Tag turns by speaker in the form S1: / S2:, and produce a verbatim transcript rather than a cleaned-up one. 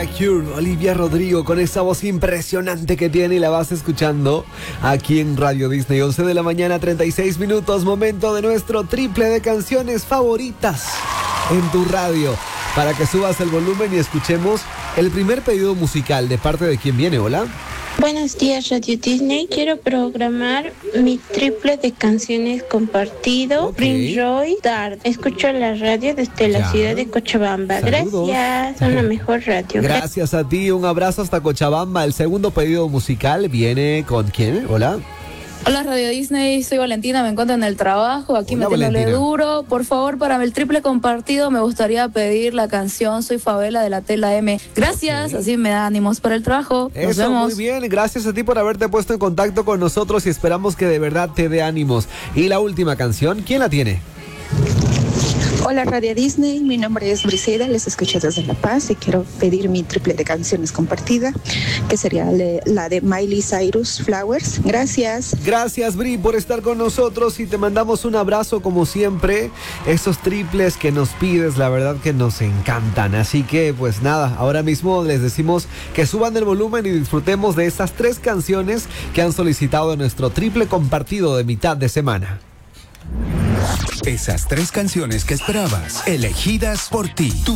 S1: The Cure, Olivia Rodrigo, con esa voz impresionante que tiene y la vas escuchando aquí en Radio Disney. once de la mañana, treinta y seis minutos, momento de nuestro triple de canciones favoritas en tu radio. Para que subas el volumen y escuchemos el primer pedido musical. ¿De parte de quién viene? Hola.
S2: Buenos días, Radio Disney. Quiero programar mi triple de canciones compartido.
S1: Ok.
S2: Prince Roy, Dart. Escucho la radio desde la
S1: Ya.
S2: ciudad de Cochabamba.
S1: Saludos.
S2: Gracias, una mejor radio.
S1: Gracias a ti, un abrazo hasta Cochabamba. El segundo pedido musical viene con quién? Hola.
S3: Hola Radio Disney, soy Valentina, me encuentro en el trabajo, aquí
S1: Hola,
S3: metiéndole
S1: Valentina.
S3: duro. Por favor, para el triple compartido me gustaría pedir la canción Soy Favela de la Tela M. Gracias,
S1: Ok.
S3: así me da ánimos para el trabajo. Nos
S1: Eso,
S3: vemos.
S1: muy bien. Gracias a ti por haberte puesto en contacto con nosotros y esperamos que de verdad te dé ánimos. Y la última canción, ¿quién la tiene?
S4: Hola Radio Disney, mi nombre es Briseida, les escucho desde La Paz y quiero pedir mi triple de canciones compartida, que sería le- la de Miley Cyrus, Flowers. Gracias.
S1: Gracias, Bri, por estar con nosotros y te mandamos un abrazo como siempre. Esos triples que nos pides, la verdad que nos encantan. Así que, pues nada, ahora mismo les decimos que suban el volumen y disfrutemos de estas tres canciones que han solicitado en nuestro triple compartido de mitad de semana.
S5: Esas tres canciones que esperabas, elegidas por ti.